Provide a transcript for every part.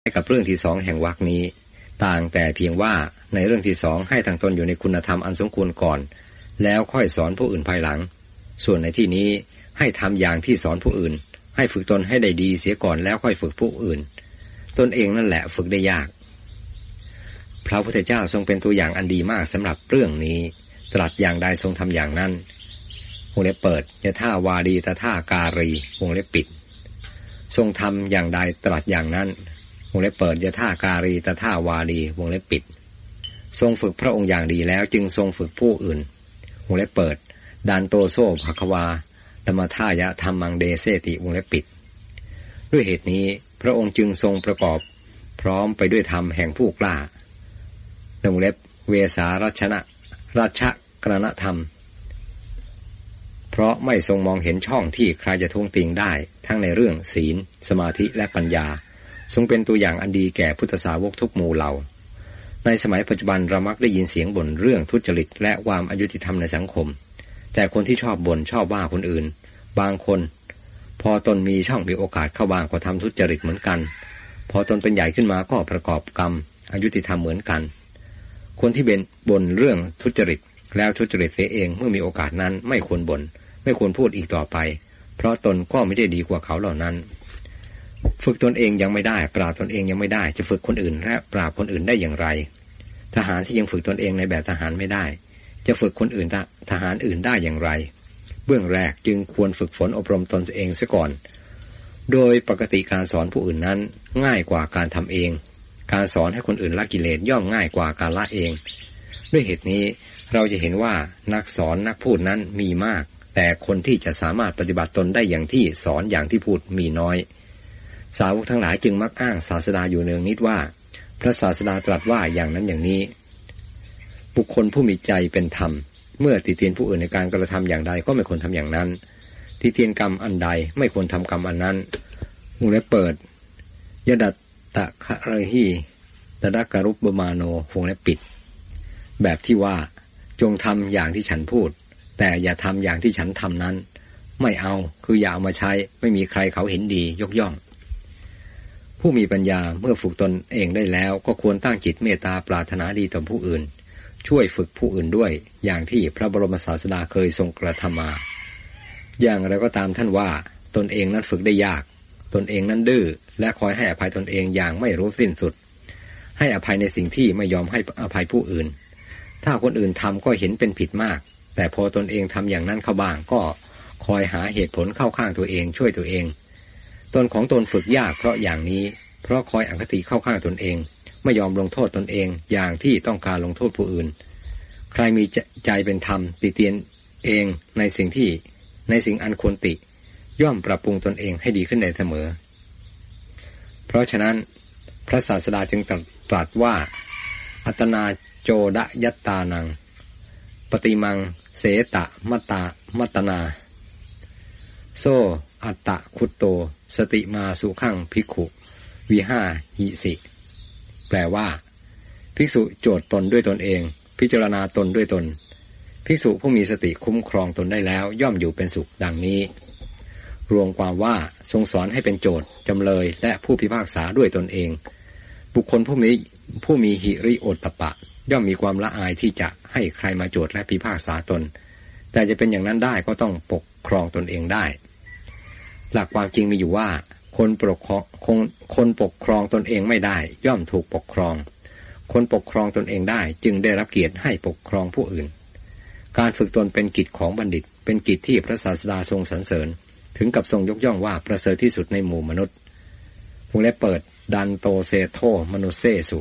กับเรื่องที่สองแห่งวรรคนี้ต่างแต่เพียงว่าในเรื่องที่สองให้ตั้งตนอยู่ในคุณธรรมอันสมควรก่อนแล้วค่อยสอนผู้อื่นภายหลังส่วนในที่นี้ให้ทำอย่างที่สอนผู้อื่นให้ฝึกตนให้ได้ดีเสียก่อนแล้วค่อยฝึกผู้อื่นตนเองนั่นแหละฝึกได้ยากพระพุทธเจ้าทรงเป็นตัวอย่างอันดีมากสำหรับเรื่องนี้ตรัสอย่างใดทรงทำอย่างนั้นวงเล็บเปิดยะท่าวาดีตถาการีวงเล็บปิดทรงทำอย่างใดตรัสอย่างนั้นวงเล็บเปิดยะท่าการีตถาวาดีวงเล็บปิดทรงฝึกพระองค์อย่างดีแล้วจึงทรงฝึกผู้อื่นวงเล็บเปิดดันโตโซภควาธรรมทายะธรรมังเดเสติวงเล็บปิดด้วยเหตุนี้พระองค์จึงทรงประกอบพร้อมไปด้วยธรรมแห่งผู้กล้าวงเล็บเวสารัชกรณธรรมเพราะไม่ทรงมองเห็นช่องที่ใครจะท้วงติงได้ทั้งในเรื่องศีลสมาธิและปัญญาทรงเป็นตัวอย่างอันดีแก่พุทธสาวกทุกหมู่เหล่าในสมัยปัจจุบันเรามักได้ยินเสียงบ่นเรื่องทุจริตและความอยุติธรรมในสังคมแต่คนที่ชอบบ่นชอบว่าคนอื่นบางคนพอตนมีช่องมีโอกาสเข้าบ้างก็ทำทุจริตเหมือนกันพอตนเป็นใหญ่ขึ้นมาก็ประกอบกรรมอยุติธรรมเหมือนกันคนที่บ่นเรื่องทุจริตแล้วทุจริตเสียเองเมื่อมีโอกาสนั้นไม่ควรบ่นไม่ควรพูดอีกต่อไปเพราะตนก็ไม่ได้ดีกว่าเขาเหล่านั้นฝึกตนเองยังไม่ได้ปราบตนเองยังไม่ได้จะฝึกคนอื่นและปราบคนอื่นได้อย่างไรทหารที่ยังฝึกตนเองในแบบทหารไม่ได้จะฝึกคนอื่นทหารอื่นได้อย่างไรเบื้องแรกจึงควรฝึกฝนอบรมตนเองเสียก่อนโดยปกติการสอนผู้อื่นนั้นง่ายกว่าการทำเองการสอนให้คนอื่นละกิเลสย่อมง่ายกว่าการละเองด้วยเหตุนี้เราจะเห็นว่านักสอนนักพูดนั้นมีมากแต่คนที่จะสามารถปฏิบัติตนได้อย่างที่สอนอย่างที่พูดมีน้อยสาวกทั้งหลายจึงมักอ้างศาสดาอยู่เนืองนิดว่าพระศาสดาตรัสว่าอย่างนั้นอย่างนี้บุคคลผู้มีใจเป็นธรรมเมื่อติเตียนผู้อื่นในการกระทำอย่างใดก็ไม่ควรทำอย่างนั้นติเตียนกรรมอันใดไม่ควรทำกรรมอันนั้นวงเล็บเปิดยดัตตะคะเรหิตดกรุปมาโนวงเล็บปิดแบบที่ว่าจงทำอย่างที่ฉันพูดแต่อย่าทำอย่างที่ฉันทำนั้นไม่เอาคืออย่าเอามาใช้ไม่มีใครเขาเห็นดียกย่องผู้มีปัญญาเมื่อฝึกตนเองได้แล้วก็ควรตั้งจิตเมตตาปรารถนาดีต่อผู้อื่นช่วยฝึกผู้อื่นด้วยอย่างที่พระบรมศาสดาเคยทรงกระทำมาอย่างไรก็ตามท่านว่าตนเองนั้นฝึกได้ยากตนเองนั้นดื้อและคอยให้อภัยตนเองอย่างไม่รู้สิ้นสุดให้อภัยในสิ่งที่ไม่ยอมให้อภัยผู้อื่นถ้าคนอื่นทำก็เห็นเป็นผิดมากแต่พอตนเองทำอย่างนั้นเข้าบ้างก็คอยหาเหตุผลเข้าข้างตัวเองช่วยตัวเองตนของตนฝึกยากเพราะอย่างนี้เพราะคอยอคติเข้าข้างตนเองไม่ยอมลงโทษตนเองอย่างที่ต้องการลงโทษผู้อื่นใครมีใจเป็นธรรมติเตียนเองในสิ่งอันควรติย่อมปรับปรุงตนเองให้ดีขึ้นได้เสมอเพราะฉะนั้นพระศาสดาจึงตรัสว่าอัตนาโจดยัตตานังปฏิมังเสตะมัตตนาโซอัตตะคุตโตสติมาสุขังภิกขุวิหาหิสิแปลว่าภิกษุโจทย์ตนด้วยตนเองพิจารณาตนด้วยตนภิกษุผู้มีสติคุ้มครองตนได้แล้วย่อมอยู่เป็นสุขดังนี้รวมความว่าทรงสอนให้เป็นโจทย์จำเลยและผู้พิพากษาด้วยตนเองบุคคลผู้มีหิริโอตตัปปะย่อมมีความละอายที่จะให้ใครมาโจทย์และพิพากษาตนแต่จะเป็นอย่างนั้นได้ก็ต้องปกครองตนเองได้หลักความจริงมีอยู่ว่าคนปกครองตนเองไม่ได้ย่อมถูกปกครองคนปกครองตนเองได้จึงได้รับเกียรติให้ปกครองผู้อื่นการฝึกตนเป็นกิจของบัณฑิตเป็นกิจที่พระศาสดาทรงสรรเสริญถึงกับทรงยกย่องว่าประเสริฐที่สุดในหมู่มนุษย์วงเล็บเปิดดันโตเซโทมนุเสสุ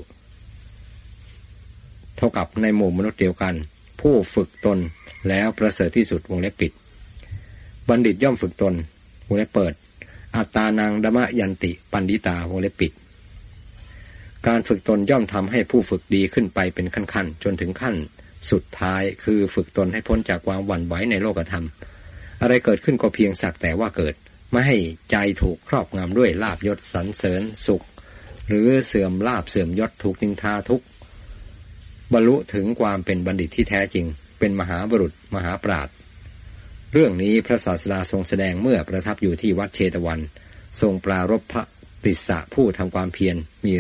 เท่ากับในหมู่มนุษย์เดียวกันผู้ฝึกตนแล้วประเสริฐที่สุดวงเล็บปิดบัณฑิตย่อมฝึกตนวงเล็บเปิดอัตตานังดมะยันติปันดิตาวงเล็บปิดการฝึกตนย่อมทำให้ผู้ฝึกดีขึ้นไปเป็นขั้นๆจนถึงขั้นสุดท้ายคือฝึกตนให้พ้นจากความหวั่นไหวในโลกธรรมอะไรเกิดขึ้นก็เพียงสักแต่ว่าเกิดไม่ให้ใจถูกครอบงำด้วยลาภยศสรรเสริญสุขหรือเสื่อมลาภเสื่อมยศถูกนินทาทุกข์บรรลุถึงความเป็นบัณฑิตที่แท้จริงเป็นมหาบุรุษมหาปราชญ์เรื่องนี้พระศาสดาทรงแสดงเมื่อประทับอยู่ที่วัดเชตวันทรงปรารภพติสสะผู้ทำความเพียรมี